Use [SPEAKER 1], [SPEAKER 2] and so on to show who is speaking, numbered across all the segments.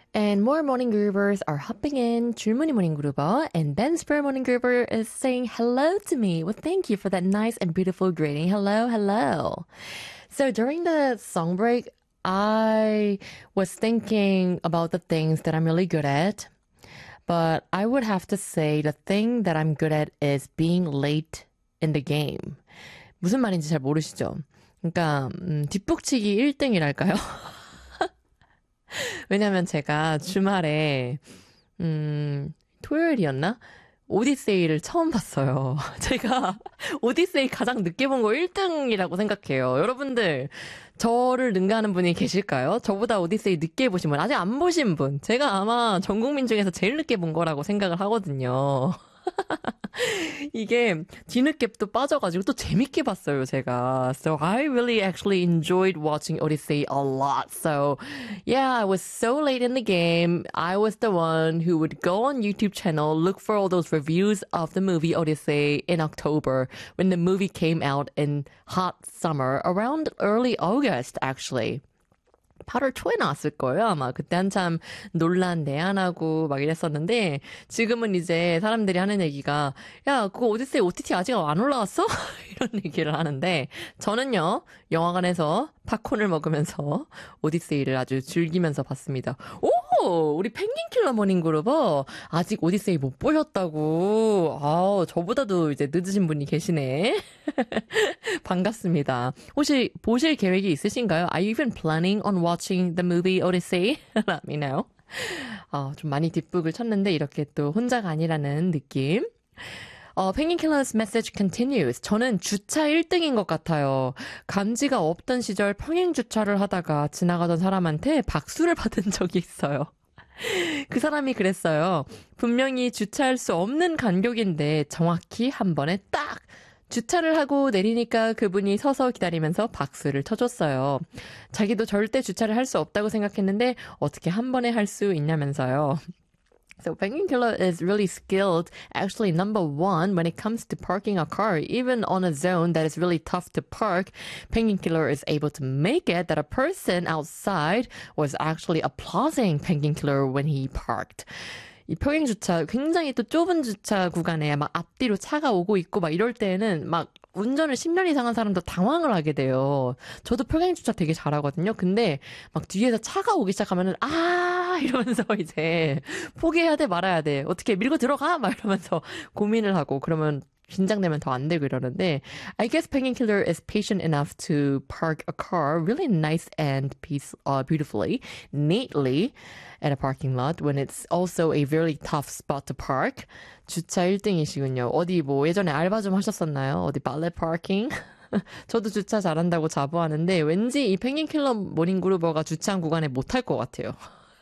[SPEAKER 1] And more morning groovers are hopping in. 줄무늬 morning groover and Ben Spur morning groover is saying hello to me. Well, thank you for that nice and beautiful greeting. Hello, hello. So during the song break, I was thinking about the things that I'm really good at. But I would have to say the thing that I'm good at is being late in the game. 무슨 말인지 잘 모르시죠? 그러니까 뒷북치기 1등이랄까요? 왜냐면 제가 주말에 토요일이었나? 오디세이를 처음 봤어요. 제가 오디세이 가장 늦게 본 거 1등이라고 생각해요. 여러분들 저를 능가하는 분이 계실까요? 저보다 오디세이 늦게 보신 분, 아직 안 보신 분. 제가 아마 전 국민 중에서 제일 늦게 본 거라고 생각을 하거든요. 이게 뒤늦게 또 빠져가지고 또 재밌게 봤어요, 제가. So I really actually enjoyed watching Odyssey a lot. So yeah, I was so late in the game. I was the one who would go on YouTube channel, look for all those reviews of the movie Odyssey in October when the movie came out in hot summer, around early August actually. 8월 초에 나왔을 거예요, 아마. 그때 한참 논란 내한하고 막 이랬었는데, 지금은 이제 사람들이 하는 얘기가, 야, 그거 오디세이 OTT 아직 안 올라왔어? 이런 얘기를 하는데, 저는요, 영화관에서 팝콘을 먹으면서 오디세이를 아주 즐기면서 봤습니다. 오! 우리 펭귄킬러 모닝그룹어 아직 오디세이 못 보셨다고. 아우, 저보다도 이제 늦으신 분이 계시네. 반갑습니다. 혹시 보실 계획이 있으신가요? Are you even planning on watching the movie Odyssey? Let me know. 좀 많이 뒷북을 쳤는데 이렇게 또 혼자가 아니라는 느낌. 펭귄킬러's message continues. 저는 주차 1등인 것 같아요. 감지가 없던 시절 평행 주차를 하다가 지나가던 사람한테 박수를 받은 적이 있어요. 그 사람이 그랬어요. 분명히 주차할 수 없는 간격인데 정확히 한 번에 딱 주차를 하고 내리니까 그분이 서서 기다리면서 박수를 쳐줬어요. 자기도 절대 주차를 할 수 없다고 생각했는데 어떻게 한 번에 할 수 있냐면서요. So Penguin Killer is really skilled, actually number one when it comes to parking a car. Even on a zone that is really tough to park, Penguin Killer is able to make it that a person outside was actually applauding Penguin Killer when he parked. 이 평행 주차, 굉장히 또 좁은 주차 구간에 막 앞뒤로 차가 오고 있고 막 이럴 때는 막 운전을 10년 이상 한 사람도 당황을 하게 돼요. 저도 평행 주차 되게 잘하거든요. 근데 막 뒤에서 차가 오기 시작하면은 이러면서 이제 포기해야 돼 말아야 돼. 어떻게 밀고 들어가? 막 이러면서 고민을 하고 그러면 긴장되면 더 안 되고 이러는데 I guess Penguin Killer is patient enough to park a car really nice and beautifully, neatly at a parking lot when it's also a very tough spot to park. 주차 1등이시군요. 어디 뭐 예전에 알바 좀 하셨었나요? 어디 발레 파킹? 저도 주차 잘한다고 자부하는데 왠지 이 펭귄킬러 모닝그루버가 주차한 구간에 못할 것 같아요.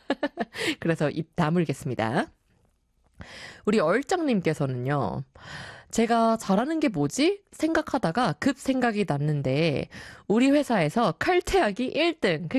[SPEAKER 1] 그래서 입 다물겠습니다. 우리 얼짱님께서는요. 제가 잘하는 게 뭐지? 생각하다가 급 생각이 났는데 우리 회사에서 칼퇴하기 1등.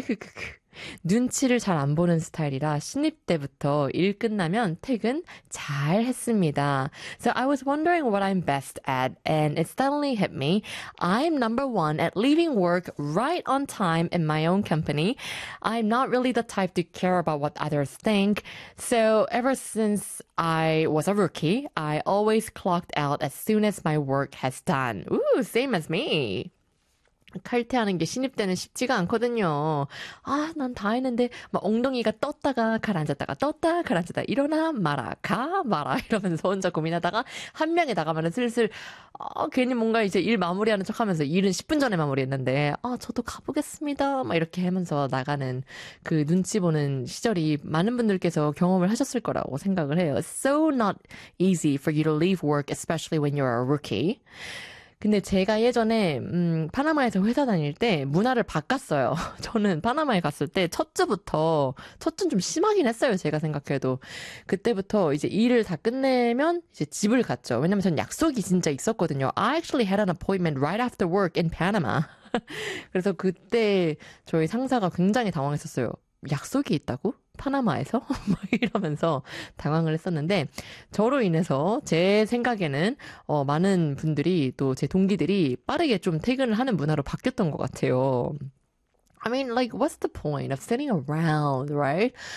[SPEAKER 1] 눈치를 잘 안 보는 스타일이라 신입 때부터 일 끝나면 퇴근 잘 했습니다. So I was wondering what I'm best at and it suddenly hit me. I'm number one at leaving work right on time in my own company. I'm not really the type to care about what others think. So ever since I was a rookie, I always clocked out as soon as my work has done. Ooh, same as me. 칼퇴하는 게 신입 때는 쉽지가 않거든요. 난 다 했는데 막 엉덩이가 떴다가 가라앉았다가 떴다 가라앉았다 일어나 마라 가 마라 이러면서 혼자 고민하다가 한 명에 나가면은 슬슬 괜히 뭔가 이제 일 마무리하는 척하면서 일은 10분 전에 마무리했는데 저도 가보겠습니다 막 이렇게 하면서 나가는 그 눈치 보는 시절이 많은 분들께서 경험을 하셨을 거라고 생각을 해요. It's so not easy for you to leave work, especially when you're a rookie. 근데 제가 예전에 파나마에서 회사 다닐 때 문화를 바꿨어요. 저는 파나마에 갔을 때 첫 주는 좀 심하긴 했어요. 제가 생각해도. 그때부터 이제 일을 다 끝내면 이제 집을 갔죠. 왜냐면 전 약속이 진짜 있었거든요. I actually had an appointment right after work in Panama. 그래서 그때 저희 상사가 굉장히 당황했었어요. 약속이 있다고? 파나마에서? 막 이러면서 당황을 했었는데 저로 인해서 제 생각에는 많은 분들이 또 제 동기들이 빠르게 좀 퇴근을 하는 문화로 바뀌었던 것 같아요. I mean, like, what's the point of sitting around, right?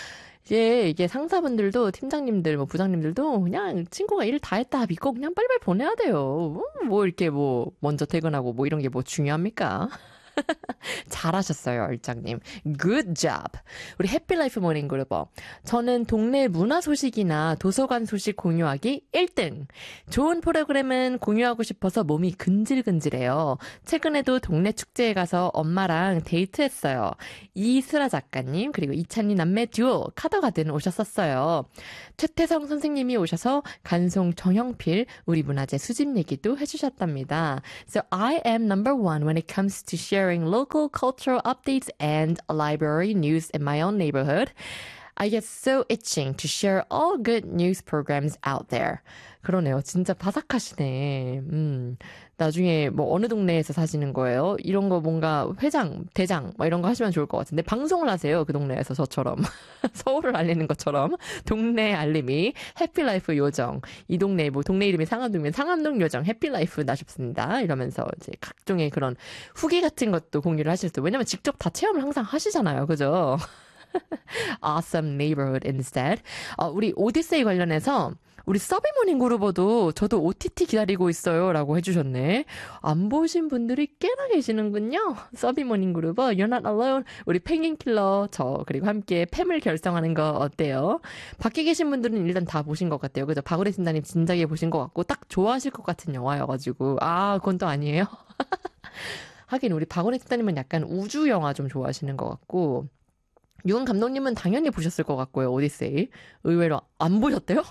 [SPEAKER 1] 이게 상사분들도 팀장님들 뭐 부장님들도 그냥 친구가 일 다 했다 믿고 그냥 빨리빨리 보내야 돼요. 뭐 이렇게 뭐 먼저 퇴근하고 뭐 이런 게 뭐 중요합니까? 잘하셨어요, 얼짱님. Good job. 우리 해피라이프 모닝그룹. 저는 동네 문화 소식이나 도서관 소식 공유하기 1등. 좋은 프로그램은 공유하고 싶어서 몸이 근질근질해요. 최근에도 동네 축제에 가서 엄마랑 데이트했어요. 이슬아 작가님 그리고 이찬희 남매 듀오 카더가든 오셨었어요. 최태성 선생님이 오셔서 간송 정형필 우리 문화재 수집 얘기도 해주셨답니다. So I am number one when it comes to sharing local cultural updates and library news in my own neighborhood. I get so itching to share all good news programs out there. 그러네요. 진짜 바삭하시네. 나중에 뭐 어느 동네에서 사시는 거예요? 이런 거 뭔가 회장, 대장 뭐 이런 거 하시면 좋을 것 같은데 방송을 하세요. 그 동네에서 저처럼. 서울을 알리는 것처럼 동네 알림이 해피라이프 요정. 이 동네 뭐 동네 이름이 상암동이면 상암동 요정 해피라이프 나셨습니다. 이러면서 이제 각종의 그런 후기 같은 것도 공유를 하실 수. 왜냐면 직접 다 체험을 항상 하시잖아요. 그죠? Awesome neighborhood instead. 우리 오디세이 관련해서 우리 서비모닝 그루버도 저도 OTT 기다리고 있어요 라고 해주셨네. 안 보신 분들이 꽤나 계시는군요. 서비모닝 그루버 You're not alone. 우리 펭귄킬러 저 그리고 함께 팸을 결성하는 거 어때요? 밖에 계신 분들은 일단 다 보신 것 같아요. 그죠? 박우리 신다님 진작에 보신 것 같고 딱 좋아하실 것 같은 영화여가지고 그건 또 아니에요? 하긴 우리 박우리 신다님은 약간 우주 영화 좀 좋아하시는 것 같고 유은 감독님은 당연히 보셨을 것 같고요. 오디세이. 의외로 안 보셨대요?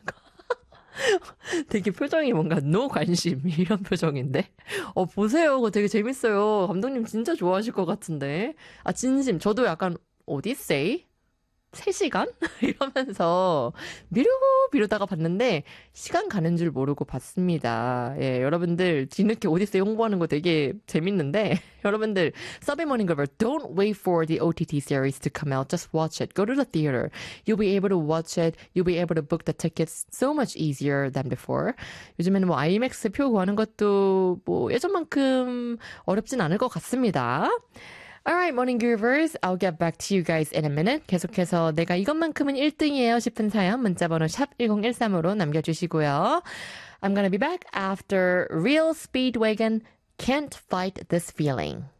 [SPEAKER 1] 되게 표정이 뭔가 no 관심 이런 표정인데. 보세요. 그거 되게 재밌어요. 감독님 진짜 좋아하실 것 같은데. 진심. 저도 약간 오디세이? 3시간? 이러면서 미루다가 봤는데 시간 가는 줄 모르고 봤습니다. 예, 여러분들 뒤늦게 오디세이 홍보하는 거 되게 재밌는데 여러분들 서비머닝 걸버 Don't wait for the OTT series to come out. Just watch it. Go to the theater. You'll be able to watch it. You'll be able to book the tickets so much easier than before. 요즘에는 뭐 IMAX 표 구하는 것도 뭐 예전만큼 어렵진 않을 것 같습니다. Alright, morning groovers. I'll get back to you guys in a minute. 계속해서 내가 이것만큼은 1등이에요 싶은 사연 문자번호 샵 1013으로 남겨주시고요. I'm gonna be back after Real Speedwagon, Can't Fight This Feeling.